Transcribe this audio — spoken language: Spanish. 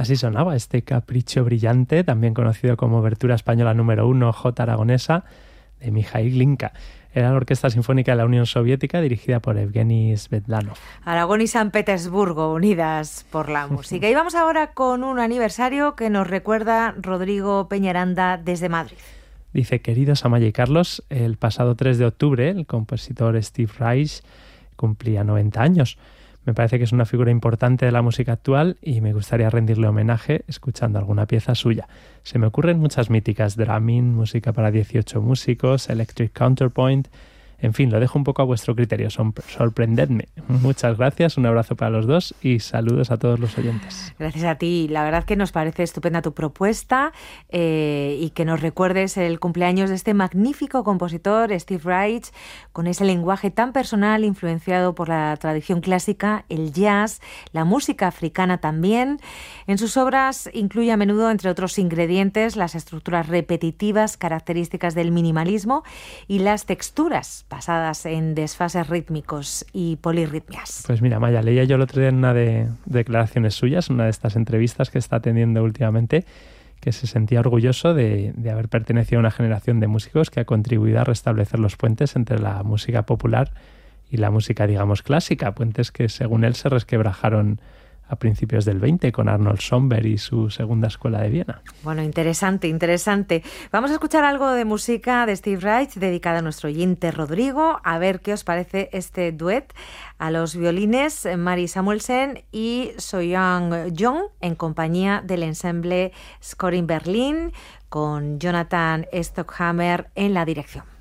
Así sonaba este Capricho Brillante, también conocido como Obertura Española número 1 J aragonesa, de Mikhail Glinka. Era la Orquesta Sinfónica de la Unión Soviética dirigida por Evgeny Svetlanov. Aragón y San Petersburgo unidas por la música. Y vamos ahora con un aniversario que nos recuerda Rodrigo Peñaranda desde Madrid. Dice: queridos Amaya y Carlos, el pasado 3 de octubre el compositor Steve Reich cumplía 90 años. Me parece que es una figura importante de la música actual y me gustaría rendirle homenaje escuchando alguna pieza suya. Se me ocurren muchas míticas: drumming, música para 18 músicos, electric counterpoint. En fin, lo dejo un poco a vuestro criterio. Sorprendedme. Muchas gracias, un abrazo para los dos y saludos a todos los oyentes. Gracias a ti. La verdad que nos parece estupenda tu propuesta y que nos recuerdes el cumpleaños de este magnífico compositor, Steve Reich, con ese lenguaje tan personal, influenciado por la tradición clásica, el jazz, la música africana también. En sus obras incluye a menudo, entre otros ingredientes, las estructuras repetitivas características del minimalismo y las texturas basadas en desfases rítmicos y polirritmias. Pues mira, Maya, leía yo el otro día en una de declaraciones suyas, una de estas entrevistas que está teniendo últimamente, que se sentía orgulloso de haber pertenecido a una generación de músicos que ha contribuido a restablecer los puentes entre la música popular y la música, digamos, clásica, puentes que según él se resquebrajaron a principios del 20 con Arnold Schoenberg y su segunda escuela de Viena. Bueno, interesante, interesante. Vamos a escuchar algo de música de Steve Reich dedicada a nuestro oyente Rodrigo. A ver qué os parece este duet a los violines Mari Samuelsen y So-Young Jong en compañía del ensemble Scoring Berlin con Jonathan Stockhammer en la dirección.